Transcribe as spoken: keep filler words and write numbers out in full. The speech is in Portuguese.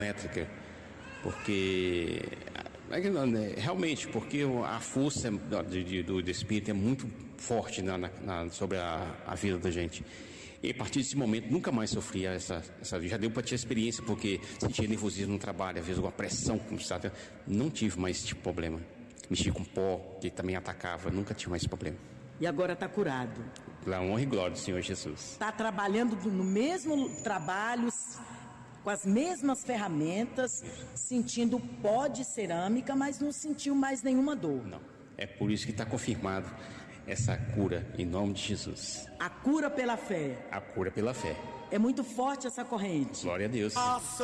elétrica, porque realmente, porque a força de, de, do espírito é muito forte na, na, sobre a, a vida da gente. E a partir desse momento nunca mais sofria essa, essa já deu para ter experiência, porque sentia nervosismo no trabalho, às vezes uma pressão, sabe? Não tive mais esse tipo de problema. Mexi com pó, que também atacava, nunca tive mais esse problema. E agora está curado. Pela honra e glória do Senhor Jesus. Está trabalhando no mesmo trabalho, com as mesmas ferramentas, sentindo pó de cerâmica, mas não sentiu mais nenhuma dor. Não, é por isso que está confirmado essa cura, em nome de Jesus. A cura pela fé. A cura pela fé. É muito forte essa corrente. Glória a Deus.